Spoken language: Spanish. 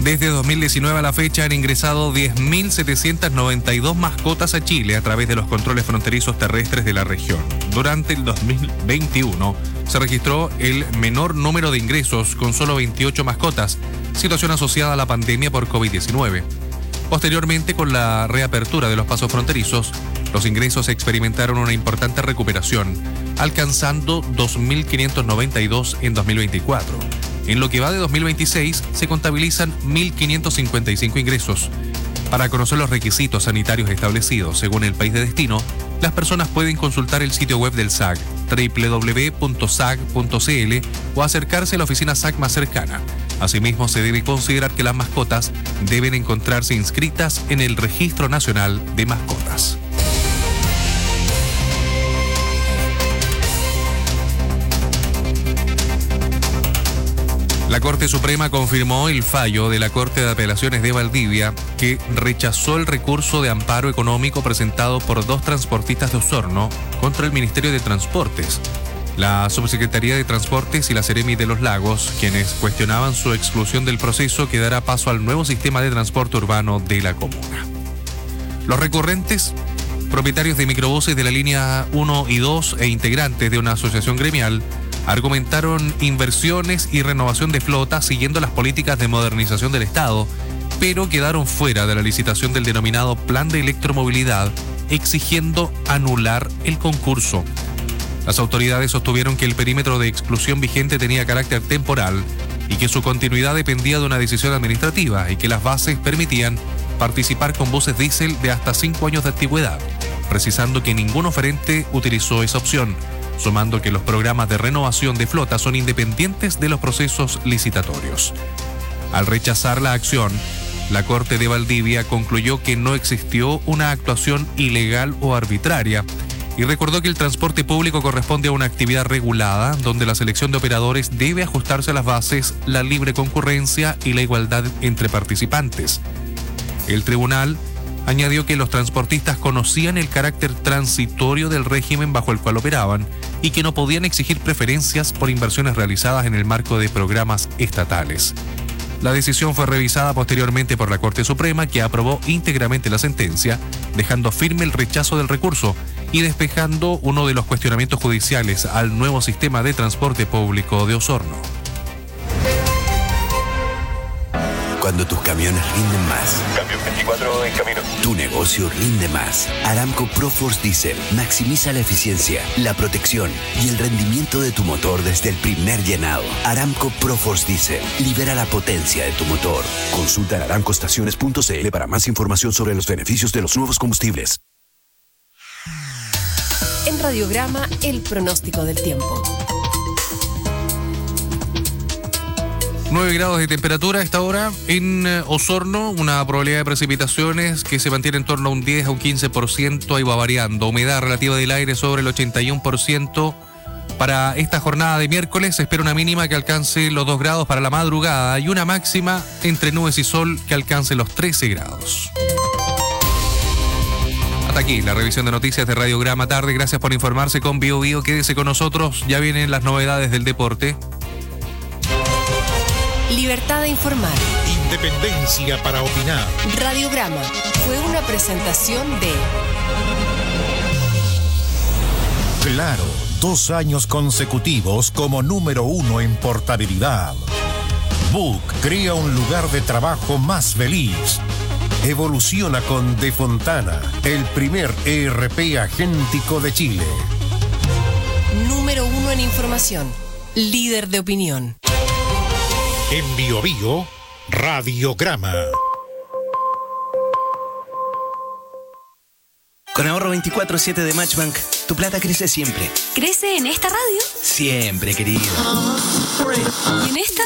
Desde 2019 a la fecha han ingresado 10.792 mascotas a Chile a través de los controles fronterizos terrestres de la región. Durante el 2021 se registró el menor número de ingresos con solo 28 mascotas, situación asociada a la pandemia por COVID-19. Posteriormente, con la reapertura de los pasos fronterizos, los ingresos experimentaron una importante recuperación, alcanzando 2.592 en 2024. En lo que va de 2026, se contabilizan 1.555 ingresos. Para conocer los requisitos sanitarios establecidos según el país de destino, las personas pueden consultar el sitio web del SAC, www.sag.cl, o acercarse a la oficina SAC más cercana. Asimismo, se debe considerar que las mascotas deben encontrarse inscritas en el Registro Nacional de Mascotas. La Corte Suprema confirmó el fallo de la Corte de Apelaciones de Valdivia, que rechazó el recurso de amparo económico presentado por 2 transportistas de Osorno contra el Ministerio de Transportes, la Subsecretaría de Transportes y la Seremi de los Lagos, quienes cuestionaban su exclusión del proceso que dará paso al nuevo sistema de transporte urbano de la comuna. Los recurrentes, propietarios de microbuses de la línea 1 y 2 e integrantes de una asociación gremial, argumentaron inversiones y renovación de flota siguiendo las políticas de modernización del Estado, pero quedaron fuera de la licitación del denominado Plan de Electromovilidad, exigiendo anular el concurso. Las autoridades sostuvieron que el perímetro de exclusión vigente tenía carácter temporal y que su continuidad dependía de una decisión administrativa y que las bases permitían participar con buses diésel de hasta 5 años de antigüedad, precisando que ningún oferente utilizó esa opción, sumando que los programas de renovación de flota son independientes de los procesos licitatorios. Al rechazar la acción, la Corte de Valdivia concluyó que no existió una actuación ilegal o arbitraria y recordó que el transporte público corresponde a una actividad regulada donde la selección de operadores debe ajustarse a las bases, la libre concurrencia y la igualdad entre participantes. El tribunal añadió que los transportistas conocían el carácter transitorio del régimen bajo el cual operaban y que no podían exigir preferencias por inversiones realizadas en el marco de programas estatales. La decisión fue revisada posteriormente por la Corte Suprema, que aprobó íntegramente la sentencia, dejando firme el rechazo del recurso y despejando uno de los cuestionamientos judiciales al nuevo sistema de transporte público de Osorno. Cuando tus camiones rinden más. Camión 24 en camino. Tu negocio rinde más. Aramco ProForce Diesel maximiza la eficiencia, la protección y el rendimiento de tu motor desde el primer llenado. Aramco ProForce Diesel libera la potencia de tu motor. Consulta en aramcoestaciones.cl para más información sobre los beneficios de los nuevos combustibles. En Radiograma, el pronóstico del tiempo. 9 grados de temperatura a esta hora en Osorno, una probabilidad de precipitaciones que se mantiene en torno a un 10 a un 15%, ahí va variando. Humedad relativa del aire sobre el 81%. Para esta jornada de miércoles se espera una mínima que alcance los 2 grados para la madrugada y una máxima entre nubes y sol que alcance los 13 grados. Hasta aquí la revisión de noticias de Radiograma Tarde. Gracias por informarse con Bio Bio. Quédese con nosotros, ya vienen las novedades del deporte. Libertad de informar. Independencia para opinar. Radiograma fue una presentación de Claro, 2 años consecutivos como número 1 en portabilidad. Book crea un lugar de trabajo más feliz. Evoluciona con De Fontana, el primer ERP agéntico de Chile. número 1 en información. Líder de opinión. En Bio Bio, Radiograma. Con ahorro 24/7 de Matchbank, tu plata crece siempre. ¿Crece en esta radio? Siempre, querido. ¿Y en esta?